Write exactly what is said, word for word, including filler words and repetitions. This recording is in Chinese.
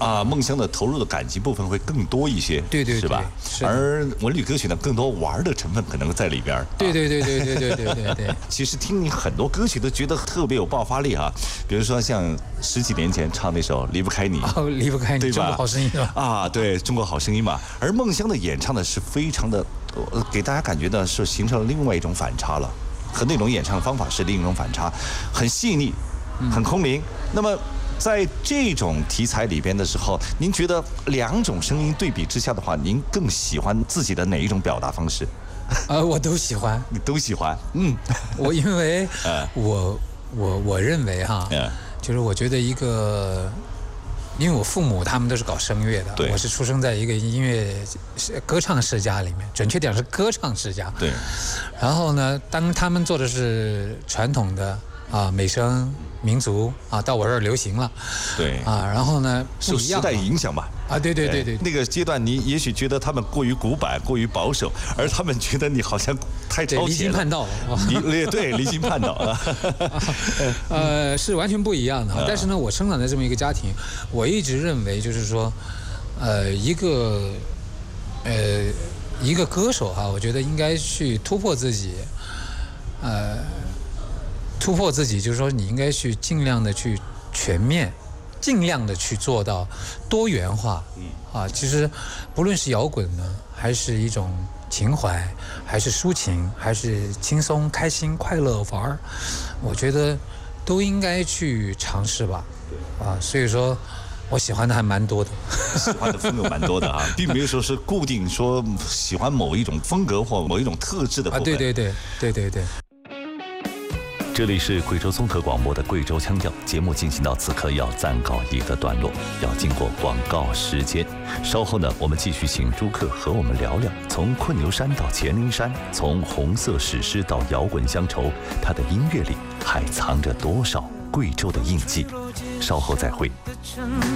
啊，梦乡的投入的感情部分会更多一些， 对对对， 是吧？ 是而文旅歌曲呢，更多玩的成分可能在里边。 对对对对对对对对对。 其实听你很多歌曲都觉得特别有爆发力啊，比如说像十几年前唱那首《离不开你》， 哦，离不开你，中国好声音是吧？ 啊，对，中国好声音嘛。而梦乡的演唱呢，是非常的，呃，给大家感觉呢是形成了另外一种反差了，和那种演唱的方法是另一种反差，很细腻，很空灵。那么在这种题材里边的时候，您觉得两种声音对比之下的话，您更喜欢自己的哪一种表达方式？ 呃，我都喜欢， 你都喜欢，嗯， 我因为我我我认为哈，就是我觉得一个，因为我父母他们都是搞声乐的，我是出生在一个音乐歌唱世家里面，准确点是歌唱世家， 对。 然后呢，当他们做的是传统的啊美声民族啊，到我这儿流行了， 对啊，然后呢， 受时代影响吧。 啊，对对对对， 那个阶段你也许觉得他们过于古板、过于保守，而他们觉得你好像太超前了， 离经叛道了。 离对离经叛道了， 呃，是完全不一样的。但是呢，我生长在这么一个家庭，我一直认为就是说，呃，一个呃一个歌手哈，我觉得应该去突破自己，呃，突破自己，就是说你应该去尽量的去全面。尽量的去做到多元化，啊，其实不论是摇滚呢，还是一种情怀，还是抒情，还是轻松、开心、快乐玩，我觉得都应该去尝试吧，啊，所以说我喜欢的还蛮多的， 喜欢的风格蛮多的啊，并没有说是固定说喜欢某一种风格或某一种特质的部分。 啊，对对对对对对。 这里是贵州综合广播的贵州腔调节目，进行到此刻要暂告一个段落，要经过广告时间。稍后呢，我们继续请朱克和我们聊聊，从困牛山到黔灵山，从红色史诗到摇滚乡愁，他的音乐里还藏着多少贵州的印记？稍后再会。